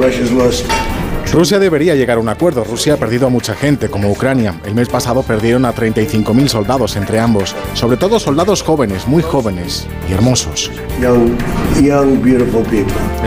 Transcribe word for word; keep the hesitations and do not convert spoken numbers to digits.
Rusia debería llegar a un acuerdo. Rusia ha perdido a mucha gente, como Ucrania. El mes pasado perdieron a treinta y cinco mil soldados entre ambos, sobre todo soldados jóvenes, muy jóvenes y hermosos. Young, young, beautiful people.